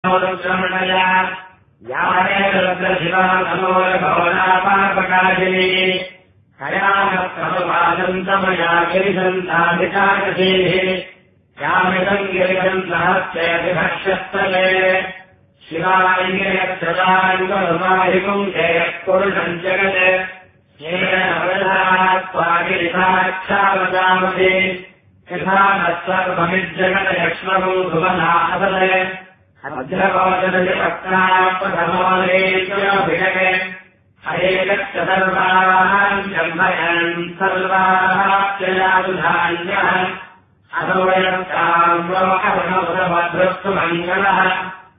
रुद्रमणया यामेव रुद्रशिवा नमोरभवनापापकाशिनी हयामप्रभवादन्तमया गिरिसन्ताभिकाकशीः यामिदम् गिरिसन्तहस्ते विभक्ष्यस्तले शिवाङ्गिरक्षदाङ्गमाहिपुङ्के पुरुषम् जगत् येन गिरिसाक्षावदामति यथा न सर्वमिज्जगदयक्ष्मभू भुवनासदे अद्यवोचनपत्राप्रथमोदेशभिषके हरेकश्च सर्वान् जन्मयन् सर्वाश्चयादुधान्यः अथो यत्काम्रो अरुणभद्रस्तु मङ्गलः